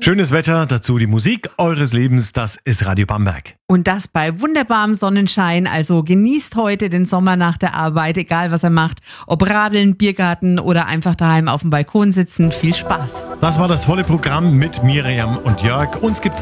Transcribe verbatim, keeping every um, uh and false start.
Schönes Wetter, dazu die Musik eures Lebens, das ist Radio Bamberg. Und das bei wunderbarem Sonnenschein, also genießt heute den Sommer nach der Arbeit, egal was er macht, ob Radeln, Biergarten oder einfach daheim auf dem Balkon sitzen, viel Spaß. Das war das volle Programm mit Miriam und Jörg. Uns gibt's